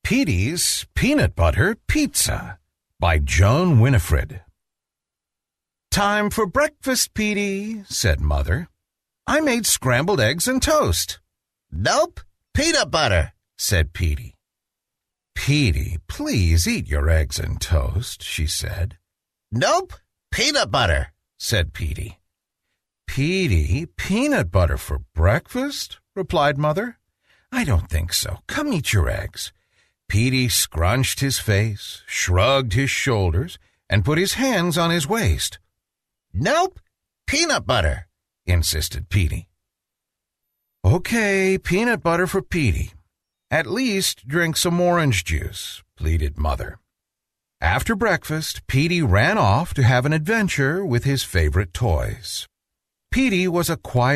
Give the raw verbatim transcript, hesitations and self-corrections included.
Petey's Peanut Butter Pizza by Joan Winifred. "Time for breakfast, Petey," said Mother. "I made scrambled eggs and toast." "Nope, peanut butter," said Petey. "Petey, please eat your eggs and toast," she said. "Nope, peanut butter," said Petey. "Petey, peanut butter for breakfast?" replied Mother. "I don't think so. Come eat your eggs." Petey scrunched his face, shrugged his shoulders, and put his hands on his waist. "Nope, peanut butter," insisted Petey. "Okay, peanut butter for Petey. At least drink some orange juice," pleaded Mother. After breakfast, Petey ran off to have an adventure with his favorite toys. Petey was a quiet